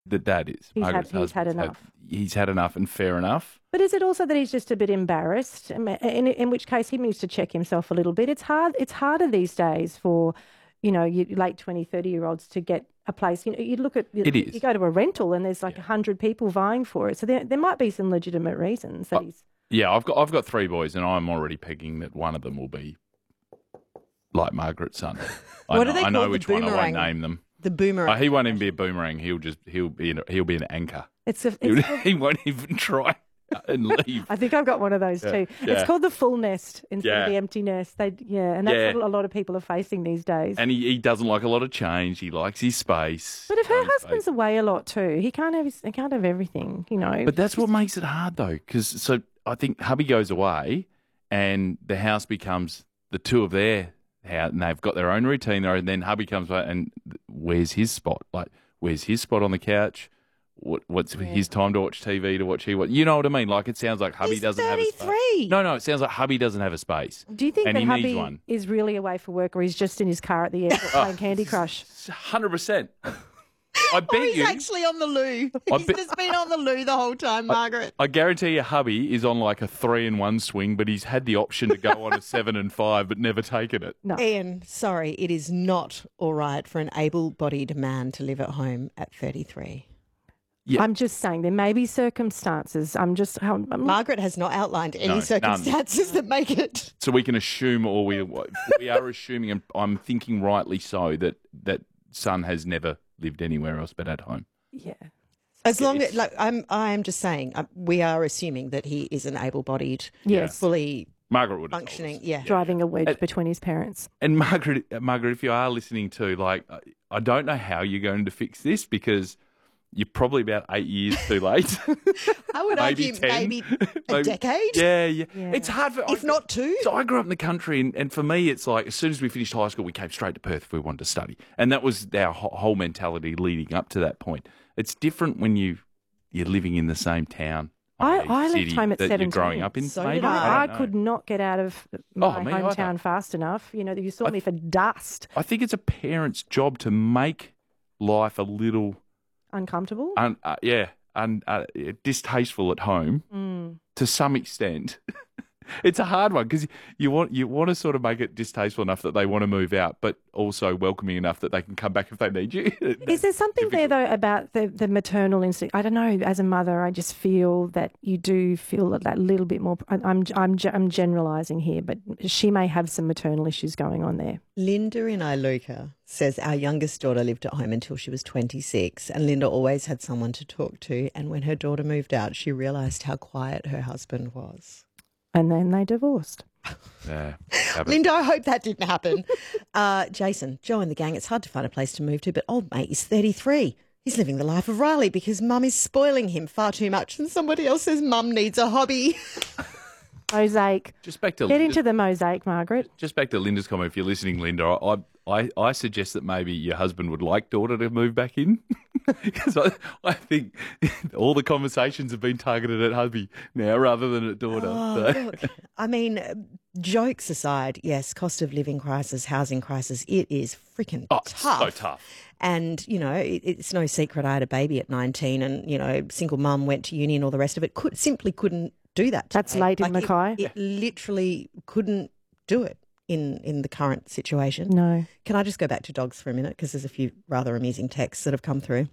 The dad is. He's had enough. He's had enough, and fair enough. But is it also that he's just a bit embarrassed? In which case he needs to check himself a little bit. It's hard. It's harder these days for, you late 20, 30-year-olds to get a place. You look at It is. You go to a rental and there's like 100 people vying for it. So there might be some legitimate reasons that he's. Yeah, I've got 3 boys, and I'm already pegging that one of them will be like Margaret's son. I know which one. I won't name them. The boomerang. He won't even be a boomerang. He'll be an anchor. He won't even try and leave. I think I've got one of those too. Yeah. It's called the full nest instead of the empty nest. And that's what a lot of people are facing these days. And he doesn't like a lot of change. He likes his space. But if her husband's away a lot too, he can't have everything, But that's what makes it hard though, because I think hubby goes away, and the house becomes the two of their house, and they've got their own routine there. And then hubby comes back, and where's his spot? Like, where's his spot on the couch? What's his time to watch TV, to watch you know what I mean? Like, it sounds like hubby doesn't have a space. No, it sounds like hubby doesn't have a space. Do you think and that he hubby needs one. is really away for work, or he's just in his car at the airport playing Candy Crush? 100%. I bet he's actually on the loo. He's just been on the loo the whole time, Margaret. I guarantee you hubby is on like a 3-in-1 swing, but he's had the option to go on a 7-and-5 but never taken it. No. Ian, sorry, it is not all right for an able-bodied man to live at home at 33. Yeah. I'm just saying there may be circumstances. Margaret has not outlined any circumstances that make it. So we can assume, or we are assuming, and I'm thinking rightly so, that son has never lived anywhere else but at home. Yeah. As long as, I am just saying, we are assuming that he is an able-bodied, fully Margaret would functioning, driving a wedge between his parents. And Margaret, if you are listening to, I don't know how you're going to fix this, because you're probably about 8 years too late. I would argue 10. maybe a decade. Yeah. It's hard if not 2. So I grew up in the country, and for me, it's like as soon as we finished high school, we came straight to Perth if we wanted to study, and that was our whole mentality leading up to that point. It's different when you're living in the same town. I left home at 17. You're growing up in. So maybe did I could not get out of my hometown fast enough. You saw me for dust. I think it's a parent's job to make life a little uncomfortable. Distasteful at home to some extent. It's a hard one, because you want to sort of make it distasteful enough that they want to move out, but also welcoming enough that they can come back if they need you. Is there something there though about the maternal instinct? I don't know. As a mother, I just feel that you do feel that little bit more. I'm generalising here, but she may have some maternal issues going on there. Linda in Iluka says our youngest daughter lived at home until she was 26, and Linda always had someone to talk to. And when her daughter moved out, she realised how quiet her husband was. And then they divorced. Yeah, Linda, I hope that didn't happen. Jason, Joe and the gang, it's hard to find a place to move to, but old mate is 33. He's living the life of Riley because mum is spoiling him far too much, and somebody else says mum needs a hobby. Mosaic. Just back to Get into the mosaic, Margaret. Just back to Linda's comment. If you're listening, Linda, I suggest that maybe your husband would like daughter to move back in, because I think all the conversations have been targeted at hubby now rather than at daughter. Look, I mean, jokes aside, yes, cost of living crisis, housing crisis, it is freaking tough. So tough. And, it's no secret I had a baby at 19 and, single mum, went to uni and all the rest of it. Couldn't do that today. That's late in Mackay. It literally couldn't do it in the current situation. No. Can I just go back to dogs for a minute, because there's a few rather amusing texts that have come through.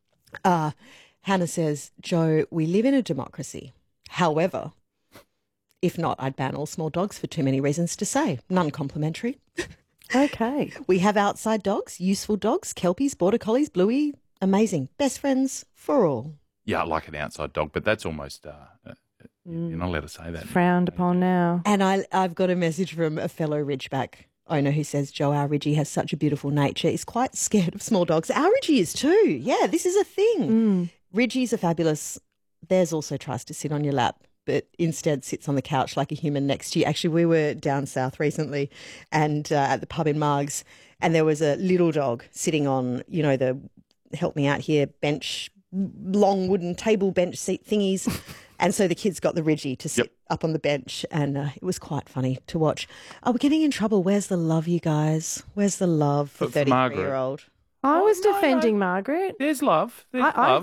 Hannah says, Joe, we live in a democracy. However, if not, I'd ban all small dogs for too many reasons to say. None complimentary. Okay. We have outside dogs, useful dogs, Kelpies, Border Collies, Bluey. Amazing. Best friends for all. Yeah, I like an outside dog, but that's almost... You're not allowed to say that. It's frowned upon now. And I've got a message from a fellow Ridgeback owner who says, Joe, our Ridgie has such a beautiful nature. He's quite scared of small dogs. Our Ridgie is too. Yeah, this is a thing. Ridgies are fabulous. Theirs also tries to sit on your lap, but instead sits on the couch like a human next to you. Actually, we were down south recently and at the pub in Margs, and there was a little dog sitting on, the help me out here bench, long wooden table bench seat thingies. And so the kids got the Ridgie to sit up on the bench, and it was quite funny to watch. Oh, we're getting in trouble. Where's the love, you guys? Where's the love for 33-year-old? I was defending Margaret. There's love. There's I love.